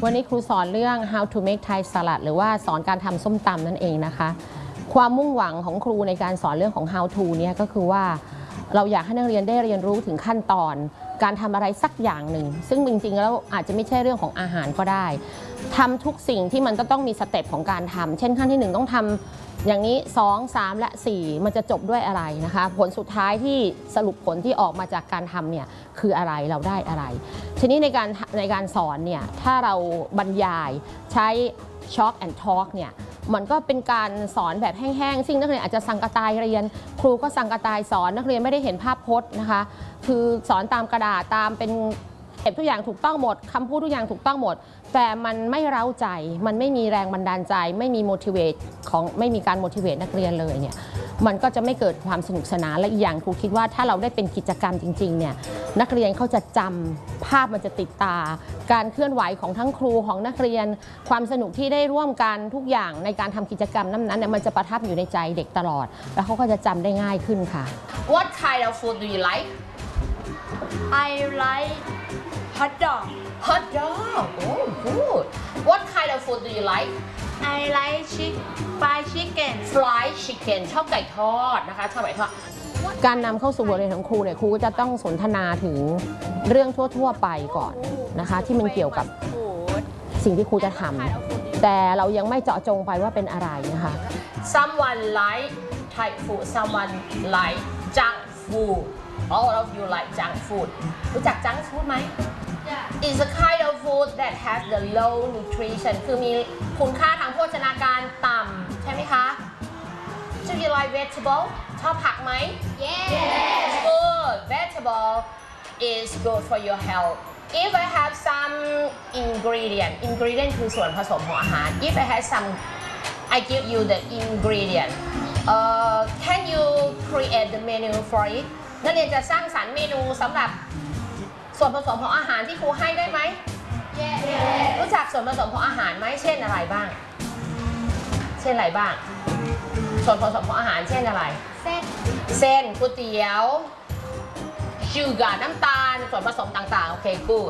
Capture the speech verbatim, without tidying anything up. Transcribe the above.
วันนี้ครูสอนเรื่อง how to make Thai salad หรือว่าสอนการทำส้มตำนั่นเองนะคะความมุ่งหวังของครูในการสอนเรื่องของ how to เนี่ยก็คือว่าเราอยากให้นักเรียนได้เรียนรู้ถึงขั้นตอนการทำอะไรสักอย่างหนึ่งซึ่งจริงๆแล้วอาจจะไม่ใช่เรื่องของอาหารก็ได้ทำทุกสิ่งที่มันต้องมีสเต็ปของการทำเช่นขั้นที่หนึ่งต้องทำอย่างนี้สอง สาม และสี่มันจะจบด้วยอะไรนะคะผลสุดท้ายที่สรุปผลที่ออกมาจากการทำเนี่ยคืออะไรเราได้อะไรทีนี้ในการในการสอนเนี่ยถ้าเราบรรยายใช้ Chalk and Talk เนี่ยมันก็เป็นการสอนแบบแห้งๆซึ่งนักเรียนอาจจะสังกะตายเรียนครูก็สังกะตายสอนนักเรียนไม่ได้เห็นภาพพจน์นะคะคือสอนตามกระดาษตามเป็นเก็บทุกอย่างถูกต้องหมดคำพูดทุกอย่างถูกต้องหมดแต่มันไม่เร้าใจมันไม่มีแรงบันดาลใจไม่มี motivate ของไม่มีการ motivate นักเรียนเลยเนี่ยมันก็จะไม่เกิดความสนุกสนานและอีกอย่างครูคิดว่าถ้าเราได้เป็นกิจกรรมจริงๆเนี่ยนักเรียนเขาจะจำภาพมันจะติดตาการเคลื่อนไหวของทั้งครูของนักเรียนความสนุกที่ได้ร่วมกันทุกอย่างในการทำกิจกรรมนั้นๆเนี่ยมันจะประทับอยู่ในใจเด็กตลอดแล้วเขาก็จะจำได้ง่ายขึ้นค่ะ What kind of food do you like? I like hot dog. Hot dog. Oh, good. What kind of food do you like? I like chick fried chicken. Fried chicken ชอบไก่ทอดนะคะชอบไก่ทอดการนำเข้าสู่บทเรียนของครูเนี่ยครูก็จะต้องสนทนาถึงเรื่องทั่วๆไปก่อนนะคะที่มันเกี่ยวกับสิ่งที่ครูจะทำแต่เรายังไม่เจาะจงไปว่าเป็นอะไรนะคะ Someone like Thai food. Someone like junk food. All of you like junk food. รู้จัก junk food ไหม It's a kind of food that has the low nutrition คือมีคุณค่าทางโภชนาการต่ำใช่ไหมคะ Do you like vegetable ชอบผักไหม Yes. Good. Vegetable is good for your health. If I have some ingredient, ingredient คือส่วนผสมของอาหาร If I have some, I give you the ingredient. Uh, can you create the menu for it? นักเรียนจะสร้างสรรค์เมนูสำหรับส่วนผสมของอาหารที่ครูให้ได้ไหม Yes. รู้จักส่วนผสมของอาหารไหมเช่นอะไรบ้าง เช่นอะไรบ้าง ส่วนผสมของอาหารเช่นอะไรเส้นเส้นก๋วยเตี๋ยวชูการ์น้ำตาลส่วนผสมต่างๆโอเคกูด